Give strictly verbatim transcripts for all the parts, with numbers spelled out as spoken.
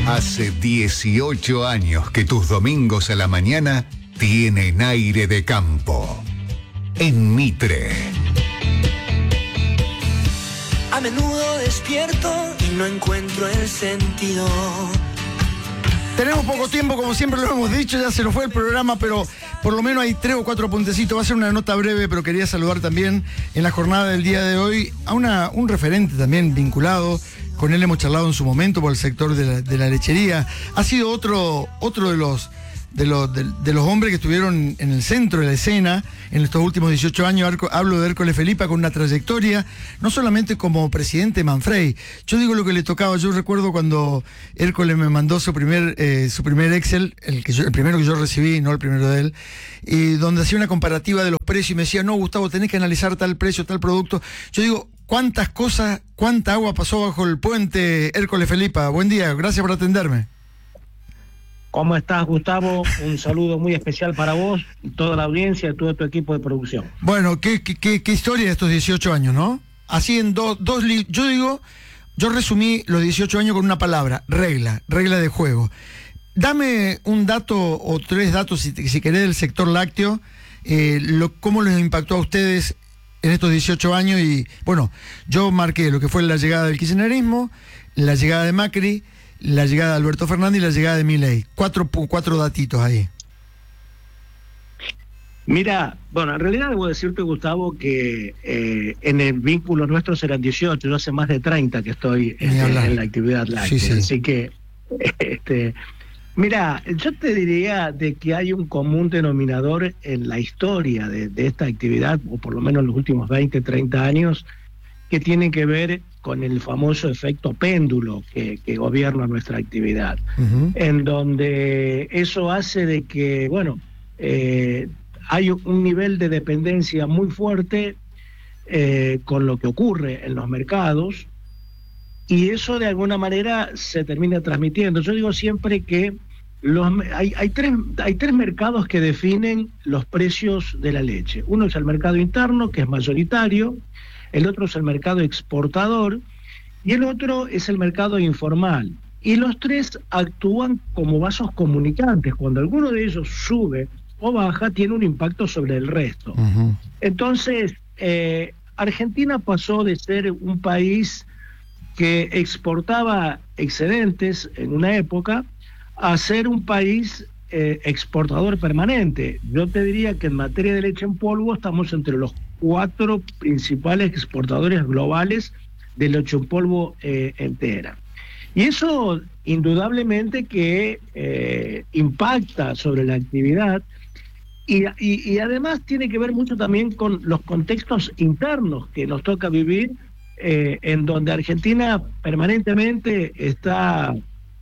Hace dieciocho años que tus domingos a la mañana tienen aire de campo. En Mitre. A menudo despierto y no encuentro el sentido. Tenemos poco tiempo, como siempre lo hemos dicho, ya se nos fue el programa, pero por lo menos hay tres o cuatro puntecitos. Va a ser una nota breve, pero quería saludar también en la jornada del día de hoy a una, un referente también vinculado. Con él hemos charlado en su momento por el sector de la, de la lechería. Ha sido otro, otro de los... De los, de, de los hombres que estuvieron en el centro de la escena en estos últimos dieciocho años. Hablo de Hércules Felipa, con una trayectoria, no solamente como presidente de Manfrey. Yo digo lo que le tocaba. Yo recuerdo cuando Hércules me mandó su primer, eh, su primer Excel, el, que yo, el primero que yo recibí, no el primero de él, y donde hacía una comparativa de los precios y me decía, no, Gustavo, tenés que analizar tal precio, tal producto. Yo digo, ¿cuántas cosas, cuánta agua pasó bajo el puente, Hércules Felipa? Buen día, gracias por atenderme. ¿Cómo estás, Gustavo? Un saludo muy especial para vos, toda la audiencia y todo tu equipo de producción. Bueno, qué, qué, qué historia de estos dieciocho años, ¿no? Así en do, dos... Li- yo digo, yo resumí los dieciocho años con una palabra, regla, regla de juego. Dame un dato o tres datos, si, si querés, del sector lácteo, eh, lo, cómo les impactó a ustedes en estos dieciocho años. Y, bueno, yo marqué lo que fue la llegada del kirchnerismo, la llegada de Macri, la llegada de Alberto Fernández y la llegada de Milei. Cuatro, cuatro datitos ahí. Mira, bueno, en realidad debo decirte, Gustavo, que eh, en el vínculo nuestro serán dieciocho, yo hace más de treinta que estoy este, en la actividad láctea. Sí, sí. Así que, este, mira, yo te diría de que hay un común denominador en la historia de, de esta actividad, o por lo menos en los últimos veinte, treinta años, que tiene que ver con el famoso efecto péndulo que, que gobierna nuestra actividad, uh-huh. En donde eso hace de que, bueno, eh, hay un nivel de dependencia muy fuerte eh, con lo que ocurre en los mercados, y eso de alguna manera se termina transmitiendo. Yo digo siempre que los, hay, hay, tres, hay tres mercados que definen los precios de la leche. Uno es el mercado interno, que es mayoritario, el otro es el mercado exportador y el otro es el mercado informal. Y los tres actúan como vasos comunicantes. Cuando alguno de ellos sube o baja, tiene un impacto sobre el resto. Uh-huh. Entonces, eh, Argentina pasó de ser un país que exportaba excedentes en una época a ser un país eh, exportador permanente. Yo te diría que en materia de leche en polvo estamos entre los cuatro principales exportadores globales de leche en polvo eh, entera. Y eso indudablemente que eh, impacta sobre la actividad y, y, y además tiene que ver mucho también con los contextos internos que nos toca vivir, eh, en donde Argentina permanentemente está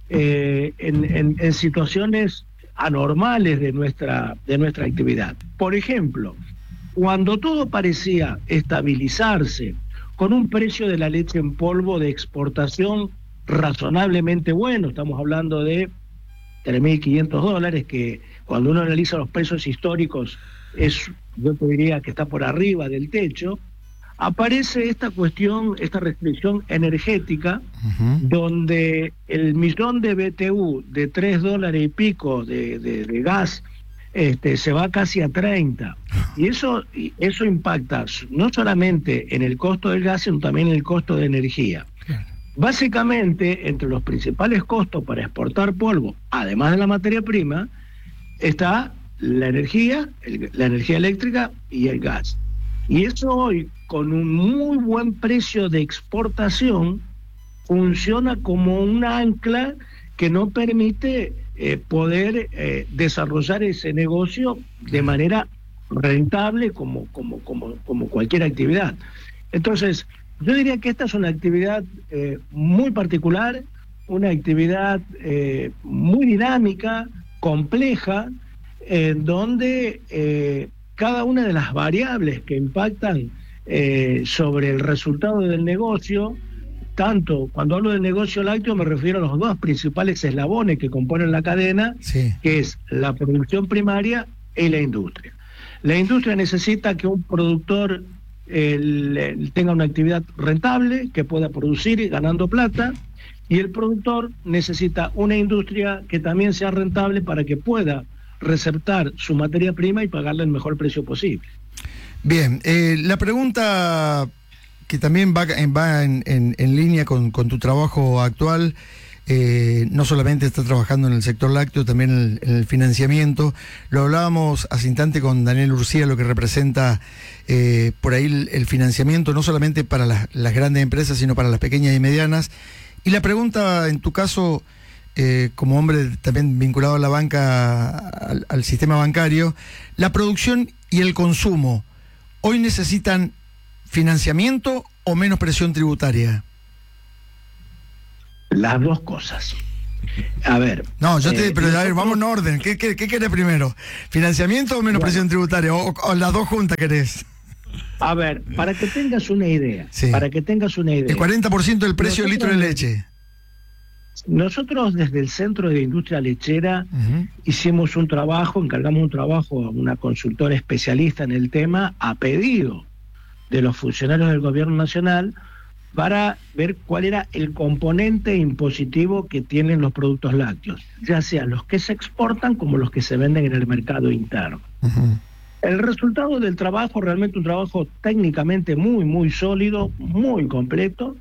eh, en, en, en situaciones anormales de nuestra, de nuestra actividad. Por ejemplo, cuando todo parecía estabilizarse con un precio de la leche en polvo de exportación razonablemente bueno, estamos hablando de tres mil quinientos dólares, que cuando uno analiza los precios históricos, es, yo te diría que está por arriba del techo, aparece esta cuestión, esta restricción energética, uh-huh. donde el millón de B T U de tres dólares y pico de, de, de gas Este, se va casi a treinta, y eso, eso impacta no solamente en el costo del gas, sino también en el costo de energía. Básicamente, entre los principales costos para exportar polvo, además de la materia prima, está la energía, el, la energía eléctrica y el gas. Y eso hoy, con un muy buen precio de exportación, funciona como un ancla que no permite eh, poder eh, desarrollar ese negocio de manera rentable como, como, como, como cualquier actividad. Entonces, yo diría que esta es una actividad eh, muy particular, una actividad eh, muy dinámica, compleja, en eh, donde eh, cada una de las variables que impactan eh, sobre el resultado del negocio, tanto cuando hablo del negocio lácteo me refiero a los dos principales eslabones que componen la cadena, sí. que es la producción primaria y la industria. La industria necesita que un productor eh, tenga una actividad rentable, que pueda producir ganando plata, Y el productor necesita una industria que también sea rentable para que pueda receptar su materia prima y pagarle el mejor precio posible. Bien, eh, la pregunta que también va, va en, en, en línea con, con tu trabajo actual, eh, no solamente estás trabajando en el sector lácteo, también en el, en el financiamiento. Lo hablábamos hace instante con Daniel Urcía, lo que representa eh, por ahí el, el financiamiento, no solamente para las, las grandes empresas, sino para las pequeñas y medianas. Y la pregunta, en tu caso, eh, como hombre también vinculado a la banca, al, al sistema bancario, la producción y el consumo, ¿hoy necesitan financiamiento o menos presión tributaria? Las dos cosas. A ver. No, yo te eh, pero a ver, nosotros... vamos en orden. ¿Qué, qué, qué querés primero? ¿Financiamiento o menos bueno. presión tributaria? O, o las dos juntas querés. A ver, para que tengas una idea, sí. para que tengas una idea. El cuarenta por ciento del precio del litro de leche. Nosotros desde el Centro de Industria Lechera uh-huh. hicimos un trabajo, encargamos un trabajo a una consultora especialista en el tema, a pedido de los funcionarios del Gobierno Nacional, para ver cuál era el componente impositivo que tienen los productos lácteos, ya sean los que se exportan como los que se venden en el mercado interno. Uh-huh. El resultado del trabajo, realmente un trabajo técnicamente muy, muy sólido, muy completo.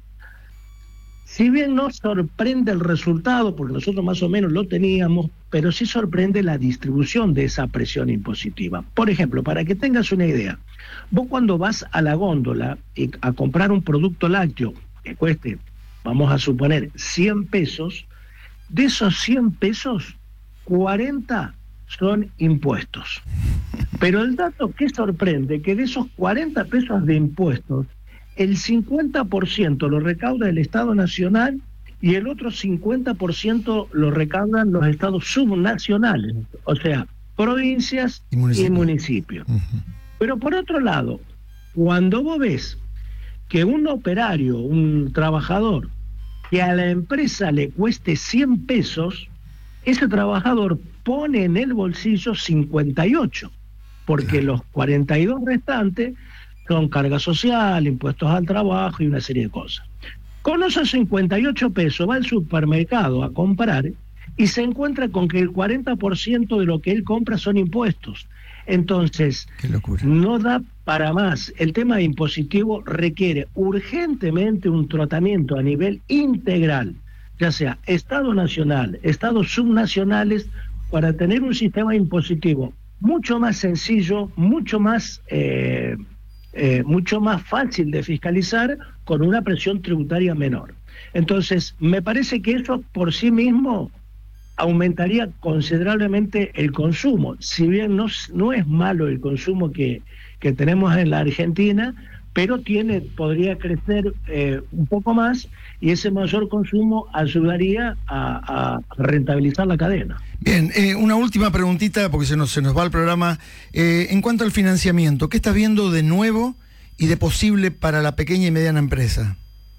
Si bien no sorprende el resultado, porque nosotros más o menos lo teníamos, pero sí sorprende la distribución de esa presión impositiva. Por ejemplo, para que tengas una idea, vos cuando vas a la góndola y a comprar un producto lácteo que cueste, vamos a suponer, cien pesos, de esos cien pesos, cuarenta son impuestos. Pero el dato que sorprende, que de esos cuarenta pesos de impuestos, el cincuenta por ciento lo recauda el Estado Nacional y el otro cincuenta por ciento lo recaudan los estados subnacionales, o sea, provincias y municipios. Y municipios. Uh-huh. Pero por otro lado, cuando vos ves que un operario, un trabajador, que a la empresa le cueste cien pesos, ese trabajador pone en el bolsillo cincuenta y ocho, porque los cuarenta y dos restantes son carga social, impuestos al trabajo y una serie de cosas. Con esos cincuenta y ocho pesos va al supermercado a comprar y se encuentra con que el cuarenta por ciento de lo que él compra son impuestos. Entonces, no da para más. El tema impositivo requiere urgentemente un tratamiento a nivel integral, ya sea Estado Nacional, Estados subnacionales, para tener un sistema impositivo mucho más sencillo, mucho más... Eh, Eh, mucho más fácil de fiscalizar, con una presión tributaria menor. Entonces, me parece que eso por sí mismo aumentaría considerablemente el consumo. Si bien no, no es malo el consumo que, que tenemos en la Argentina, pero tiene, podría crecer eh, un poco más, y ese mayor consumo ayudaría a, a rentabilizar la cadena. Bien, eh, una última preguntita, porque se nos, se nos va el programa. Eh, en cuanto al financiamiento, ¿qué estás viendo de nuevo y de posible para la pequeña y mediana empresa?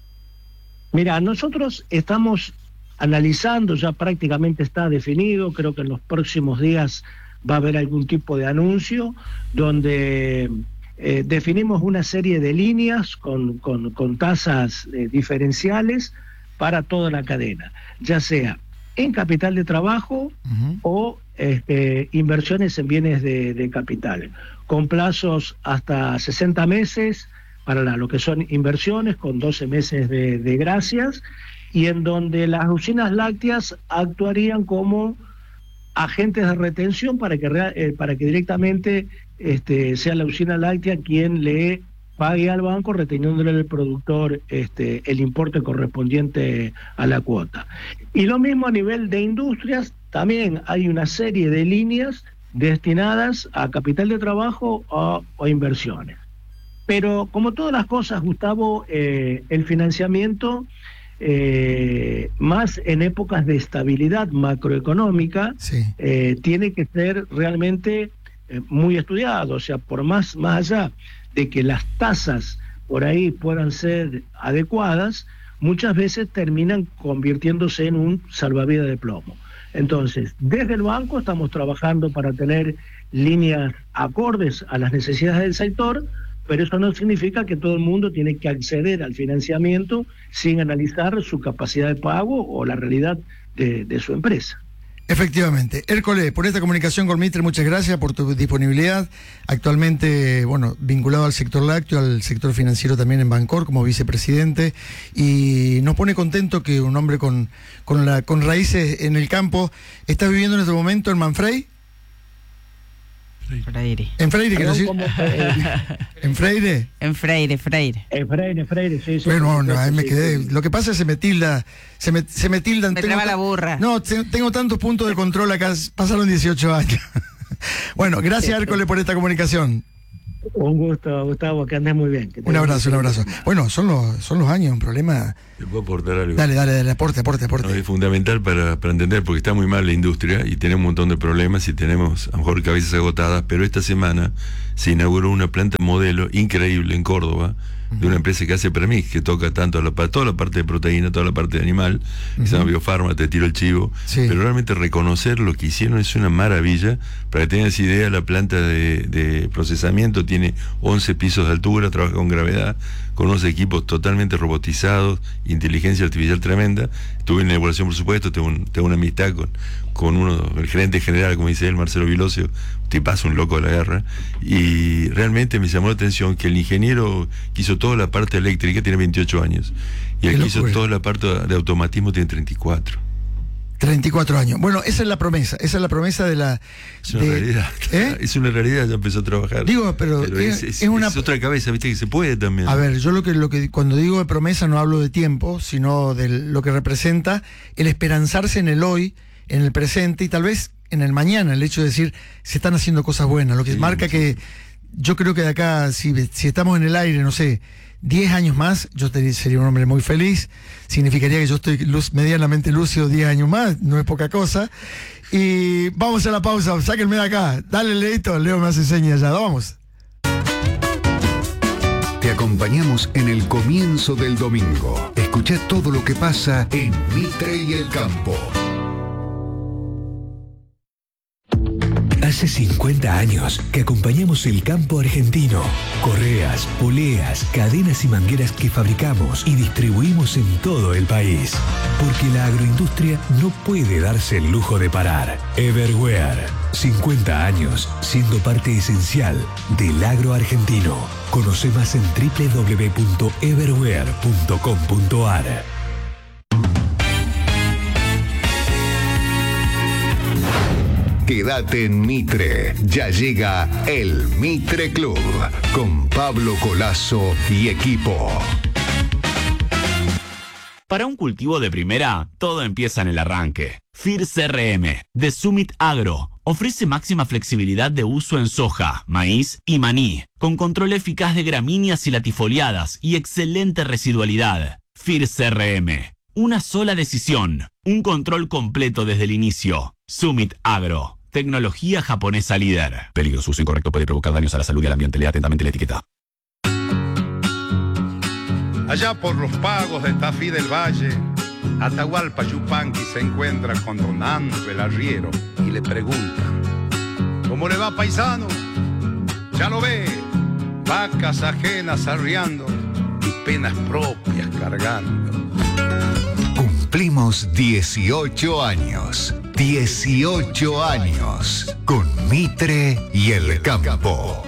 Mira, nosotros estamos analizando, ya prácticamente está definido, creo que en los próximos días va a haber algún tipo de anuncio, donde... Eh, definimos una serie de líneas con, con, con tasas eh, diferenciales para toda la cadena, ya sea en capital de trabajo uh-huh. o este, inversiones en bienes de, de capital, con plazos hasta sesenta meses para la, lo que son inversiones, con doce meses de, de gracias, y en donde las usinas lácteas actuarían como agentes de retención para que, eh, para que directamente este, sea la usina láctea quien le pague al banco, reteniéndole al productor este, el importe correspondiente a la cuota. Y lo mismo a nivel de industrias, también hay una serie de líneas destinadas a capital de trabajo o, o inversiones. Pero como todas las cosas, Gustavo, eh, el financiamiento... Eh, más en épocas de estabilidad macroeconómica, sí. eh, tiene que ser realmente eh, muy estudiado, o sea, por más, más allá de que las tasas por ahí puedan ser adecuadas, muchas veces terminan convirtiéndose en un salvavidas de plomo. Entonces, desde el banco estamos trabajando para tener líneas acordes a las necesidades del sector, pero eso no significa que todo el mundo tiene que acceder al financiamiento sin analizar su capacidad de pago o la realidad de, de su empresa. Efectivamente. Hércole, por esta comunicación con Mitre, muchas gracias por tu disponibilidad. Actualmente, bueno, vinculado al sector lácteo, al sector financiero también en Bancor como vicepresidente, y nos pone contento que un hombre con, con, la, con raíces en el campo está viviendo en este momento en Manfrey. Freire. ¿En Freire, quiero decir? ¿En Freire? En Freire, Freire. En Freire, Freire, sí, sí. Bueno, no, ahí me quedé. Lo que pasa es que se me tilda, se me, se me tildan. Me traba la burra. No, te, tengo tantos puntos de control acá, pasaron dieciocho años. Bueno, gracias, Hércole, por esta comunicación. Un gusto, Gustavo, que andes muy bien. Un abrazo, un abrazo. Bueno, son los, son los años, un problema. ¿Te puedo aportar algo? Dale, dale, dale, aporte, aporte, aporte. No, es fundamental para, para entender, porque está muy mal la industria y tenemos un montón de problemas y tenemos a lo mejor cabezas agotadas, pero esta semana se inauguró una planta modelo increíble en Córdoba, de una empresa que hace permis, que toca tanto la, toda la parte de proteína, toda la parte de animal, uh-huh. que se llama Biofarma, te tiro el chivo, sí. Pero realmente reconocer lo que hicieron es una maravilla. Para que tengas idea, la planta de, de procesamiento tiene once pisos de altura, trabaja con gravedad, con unos equipos totalmente robotizados, inteligencia artificial tremenda. Estuve en la elaboración, por supuesto, tengo, un, tengo una amistad con, con uno, el gerente general, como dice él, Marcelo Vilocio, tipazo, un loco de la guerra, y realmente me llamó la atención que el ingeniero que hizo toda la parte eléctrica tiene veintiocho años, y el que hizo toda la parte de automatismo tiene treinta y cuatro. treinta y cuatro años. Bueno, esa es la promesa, esa es la promesa de la... Es una de, realidad, ¿eh? Es una realidad, ya empezó a trabajar. Digo, pero, pero es, es, es, es una... es otra cabeza, viste, que se puede también. A ver, yo lo que, lo que cuando digo de promesa no hablo de tiempo, sino de lo que representa el esperanzarse en el hoy, en el presente y tal vez en el mañana, el hecho de decir, se están haciendo cosas buenas, lo que sí, marca sí. Que yo creo que de acá, si, si estamos en el aire, no sé, diez años más, yo te, sería un hombre muy feliz, significaría que yo estoy luz, medianamente lúcido diez años más, no es poca cosa, y vamos a la pausa, sáquenme de acá, dale Leito, Leo me hace señas ya, vamos. Te acompañamos en el comienzo del domingo, escucha todo lo que pasa en Mitre y el Campo. Hace cincuenta años que acompañamos el campo argentino. Correas, poleas, cadenas y mangueras que fabricamos y distribuimos en todo el país. Porque la agroindustria no puede darse el lujo de parar. Everware. cincuenta años siendo parte esencial del agro argentino. Conoce más en doble u doble u doble u punto everware punto com punto a r. Quédate en Mitre, ya llega el Mitre Club con Pablo Colazo y equipo. Para un cultivo de primera, todo empieza en el arranque. F I R C R M, de Summit Agro, ofrece máxima flexibilidad de uso en soja, maíz y maní, con control eficaz de gramíneas y latifoliadas y excelente residualidad. F I R C R M, una sola decisión, un control completo desde el inicio. Summit Agro. Tecnología japonesa líder. Peligro, uso incorrecto puede provocar daños a la salud y al ambiente. Lea atentamente la etiqueta. Allá por los pagos de Tafí del Valle, Atahualpa Yupanqui se encuentra con don Nando el arriero y le pregunta: ¿cómo le va, paisano? Ya lo ve, vacas ajenas arriando y penas propias cargando. Cumplimos dieciocho años. dieciocho años con Mitre y el Campo.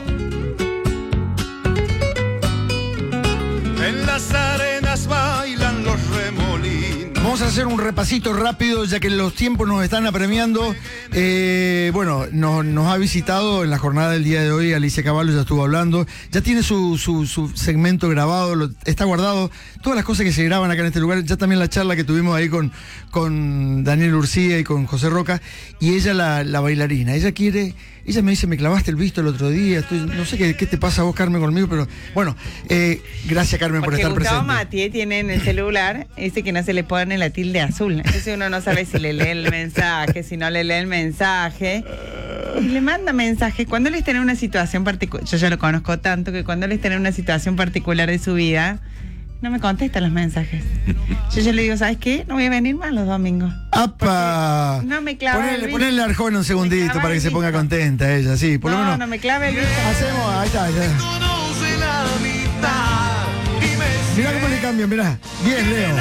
En las arenas bailan los remolinos. Vamos a hacer un repasito rápido, ya que los tiempos nos están apremiando. Eh, bueno, no, nos ha visitado en la jornada del día de hoy Alicia Cavallo, ya estuvo hablando. Ya tiene su, su, su segmento grabado, lo, está guardado. Todas las cosas que se graban acá en este lugar. Ya también la charla que tuvimos ahí con, con Daniel Urcía y con José Roca. Y ella, la, la bailarina, ella quiere... Ella me dice, me clavaste el visto el otro día, estoy, no sé qué, qué te pasa a vos, Carmen, conmigo, pero bueno, eh, gracias, Carmen, porque por estar Gustavo presente. Matié tiene en el celular, dice que no se le pone la tilde azul, entonces uno no sabe si le lee el mensaje, si no le lee el mensaje, y le manda mensajes. Cuando él está en una situación particular, yo ya lo conozco tanto, que cuando él está en una situación particular de su vida, no me contesta los mensajes. Yo ya le digo, ¿sabes qué? No voy a venir más los domingos. ¡Apa! No me clave ponele, el visto. Ponele a Arjona un segundito para que se ponga contenta ella, sí. Por no, lo menos. no me clave el visto. Hacemos, ahí está, ahí está. Mirá cómo le cambio, mirá. Bien, Leo.